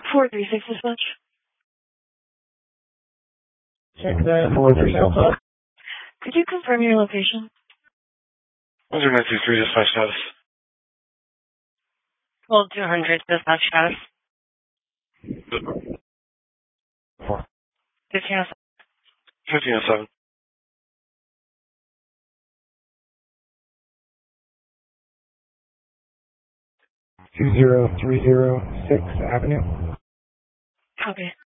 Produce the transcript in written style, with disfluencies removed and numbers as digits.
436 dispatch. Check that. 436. Could you confirm your location? 923 dispatch status. 12200 dispatch status. 1507. 1507. Two 030 6th Avenue. Copy.